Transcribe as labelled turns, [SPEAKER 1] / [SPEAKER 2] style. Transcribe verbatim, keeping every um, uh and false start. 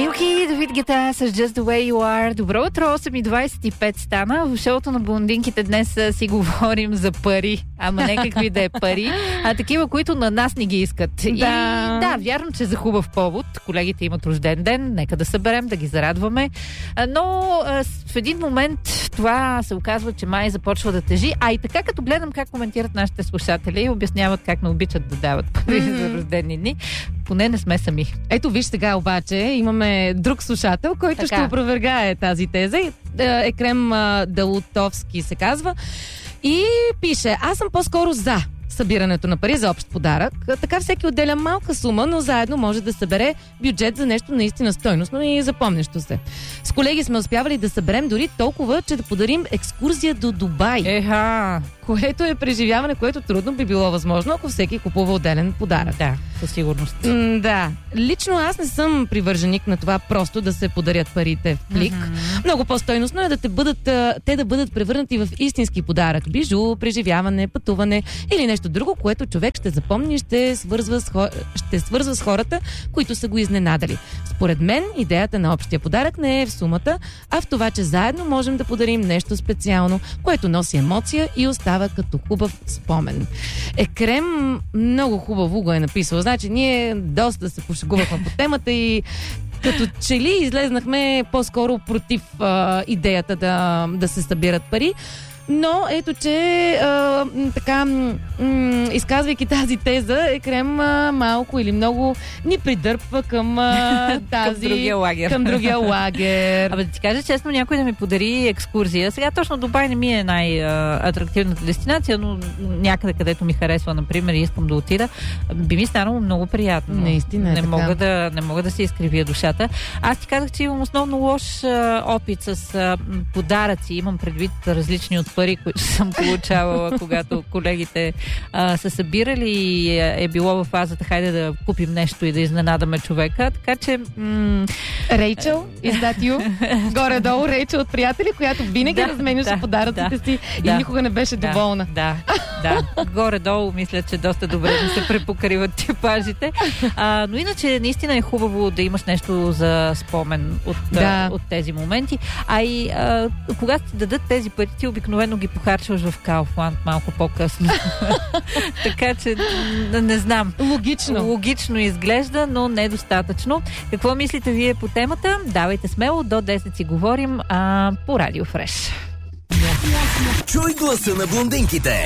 [SPEAKER 1] Милки, Давид Гета с Just the way you are. Добро утро, осем и двайсет и пет стана. В шоуто на блондинките днес си говорим за пари. Ама не какви да е пари, а такива, които на нас не ги искат. Да. И да, вярно, че за хубав повод. Колегите имат рожден ден, нека да съберем, да ги зарадваме. Но в един момент това се оказва, че май започва да тежи. А и така, като гледам как коментират нашите слушатели и обясняват как не обичат да дават пари mm-hmm. за рождени дни, поне не сме сами.
[SPEAKER 2] Ето виж сега обаче, имаме друг слушател, който така ще опровергае тази теза. Екрем Далутовски се казва. И пише: аз съм по-скоро за събирането на пари за общ подарък. Така всеки отделя малка сума, но заедно може да събере бюджет за нещо наистина стойностно и запомнящо се. С колеги сме успявали да съберем дори толкова, че да подарим екскурзия до Дубай.
[SPEAKER 1] Еха!
[SPEAKER 2] Което е преживяване, което трудно би било възможно, ако всеки купува отделен подарък.
[SPEAKER 1] Да, със сигурност.
[SPEAKER 2] М- да. Лично аз не съм привърженик на това просто да се подарят парите в плик. Mm-hmm. Много по-стойностно е да те, бъдат, те да бъдат превърнати в истински подарък. Бижу, преживяване, пътуване или нещо друго, което човек ще запомни и ще свързва с, хор... ще свързва с хората, които са го изненадали. Според мен, идеята на общия подарък не е в сумата, а в това, че заедно можем да подарим нещо специално, което носи емоция и остава като хубав спомен. Екрем много хубаво го е написал. Значи ние доста се пошегувахме по темата и като че ли излезнахме по-скоро против а, идеята да, да се събират пари. Но ето, че а, така, м- изказвайки тази теза, Екрем а, малко или много ни придърпва към а, тази...
[SPEAKER 1] към другия лагер.
[SPEAKER 2] Към другия лагер.
[SPEAKER 1] Абе да ти кажа честно, някой да ми подари екскурзия. Сега точно Дубай не ми е най-атрактивната дестинация, но някъде, където ми харесва, например, и искам да отида, би ми станало много приятно.
[SPEAKER 2] Наистина е
[SPEAKER 1] не
[SPEAKER 2] така.
[SPEAKER 1] мога да, не мога да се изкривя душата. Аз ти казах, че имам основно лош а, опит с а, подаръци. Имам предвид различни от пари, които съм получавала, когато колегите а, са събирали и е било в фазата хайде да купим нещо и да изненадаме човека. Така че... М-
[SPEAKER 2] Рейчел, is that you? Горе-долу Рейчел от приятели, която винаги да, разменяше да, подаръците да, си и да, никога не беше
[SPEAKER 1] да,
[SPEAKER 2] доволна.
[SPEAKER 1] Да, да. Горе-долу мисля, че доста добре да се препокриват типажите. А, но иначе наистина е хубаво да имаш нещо за спомен от, да. от тези моменти. А и а, когато ти дадат тези пари, ти обикновено ги похарчваш в Kaufland малко по-късно. Така че не знам.
[SPEAKER 2] Логично.
[SPEAKER 1] Логично изглежда, но недостатъчно. Какво мислите вие по темата? Давайте смело, до десет си говорим а, по Радио Фреш.
[SPEAKER 3] Чуй гласа на блондинките.